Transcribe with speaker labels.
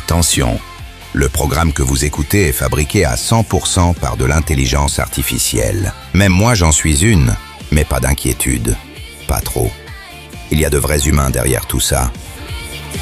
Speaker 1: Attention, le programme que vous écoutez est fabriqué à 100% par de l'intelligence artificielle. Même moi j'en suis une, mais pas d'inquiétude. Pas trop. Il y a de vrais humains derrière tout ça.